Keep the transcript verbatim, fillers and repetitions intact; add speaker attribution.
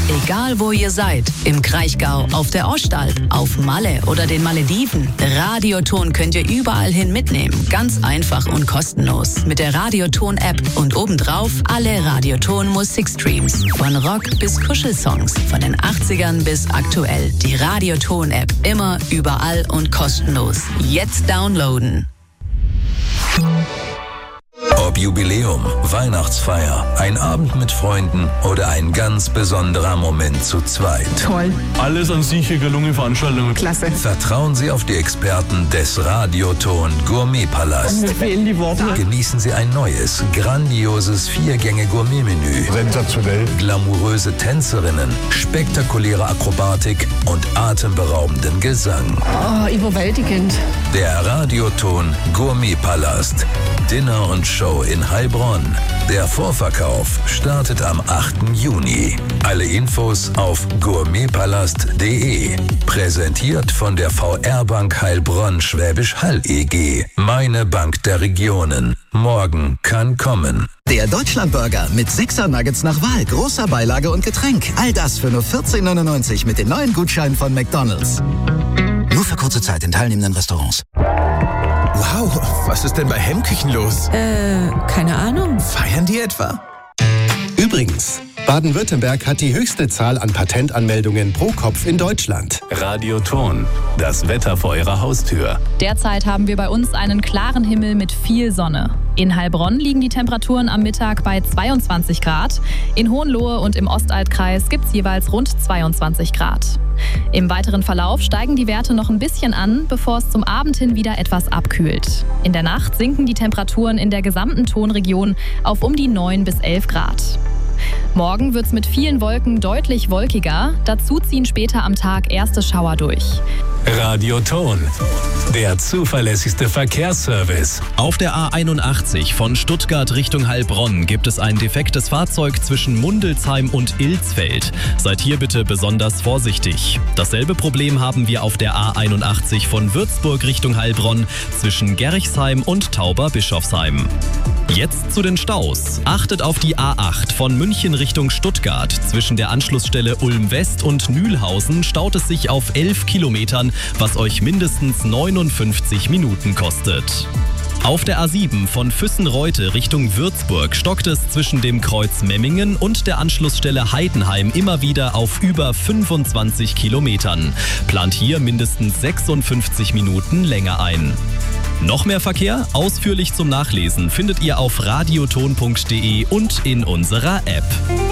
Speaker 1: Egal wo ihr seid, im Kraichgau, auf der Ostalb, auf Malle oder den Malediven, Radioton könnt ihr überall hin mitnehmen. Ganz einfach und kostenlos. Mit der Radioton-App und obendrauf alle Radioton-Musikstreams. Von Rock bis Kuschelsongs, von den achtzigern bis aktuell. Die Radioton-App immer, überall und kostenlos. Jetzt downloaden.
Speaker 2: Ob Jubiläum, Weihnachtsfeier, ein Abend mit Freunden oder ein ganz besonderer Moment zu zweit.
Speaker 3: Toll.
Speaker 4: Alles an sich eine gelungene Veranstaltung.
Speaker 3: Klasse.
Speaker 2: Vertrauen Sie auf die Experten des Radioton Gourmetpalast.
Speaker 3: Mir fehlen die Worte.
Speaker 2: Genießen Sie ein neues, grandioses Vier-Gänge-Gourmet-Menü.
Speaker 5: Sensationell.
Speaker 2: Glamouröse Tänzerinnen, spektakuläre Akrobatik und atemberaubenden Gesang.
Speaker 3: Oh, überwältigend.
Speaker 2: Der Radioton Gourmetpalast. Dinner und Show in Heilbronn. Der Vorverkauf startet am achten Juni. Alle Infos auf gourmetpalast punkt de. Präsentiert von der V R-Bank Heilbronn Schwäbisch Hall E G. Meine Bank der Regionen. Morgen kann kommen.
Speaker 6: Der Deutschlandburger mit sechser Nuggets nach Wahl, großer Beilage und Getränk. All das für nur vierzehn neunundneunzig mit den neuen Gutscheinen von McDonald's. Nur für kurze Zeit in teilnehmenden Restaurants.
Speaker 7: Wow, was ist denn bei Hemmküchen los?
Speaker 8: Äh, keine Ahnung.
Speaker 7: Feiern die etwa?
Speaker 9: Übrigens, Baden-Württemberg hat die höchste Zahl an Patentanmeldungen pro Kopf in Deutschland.
Speaker 10: Radioton, das Wetter vor Ihrer Haustür.
Speaker 11: Derzeit haben wir bei uns einen klaren Himmel mit viel Sonne. In Heilbronn liegen die Temperaturen am Mittag bei zweiundzwanzig Grad. In Hohenlohe und im Ostalbkreis gibt es jeweils rund zweiundzwanzig Grad. Im weiteren Verlauf steigen die Werte noch ein bisschen an, bevor es zum Abend hin wieder etwas abkühlt. In der Nacht sinken die Temperaturen in der gesamten Tonregion auf um die neun bis elf Grad. Morgen wird es mit vielen Wolken deutlich wolkiger. Dazu ziehen später am Tag erste Schauer durch.
Speaker 10: Radioton, der zuverlässigste Verkehrsservice.
Speaker 12: Auf der A einundachtzig von Stuttgart Richtung Heilbronn gibt es ein defektes Fahrzeug zwischen Mundelsheim und Ilsfeld. Seid hier bitte besonders vorsichtig. Dasselbe Problem haben wir auf der A einundachtzig von Würzburg Richtung Heilbronn zwischen Gerchsheim und Tauber-Bischofsheim. Jetzt zu den Staus. Achtet auf die A acht von München Richtung Stuttgart. Zwischen der Anschlussstelle Ulm West und Mühlhausen staut es sich auf elf Kilometern, was euch mindestens neunundfünfzig Minuten kostet. Auf der A sieben von Füssen-Reute Richtung Würzburg stockt es zwischen dem Kreuz Memmingen und der Anschlussstelle Heidenheim immer wieder auf über fünfundzwanzig Kilometern. Plant hier mindestens sechsundfünfzig Minuten länger ein. Noch mehr Verkehr? Ausführlich zum Nachlesen findet ihr auf radioton punkt de und in unserer App.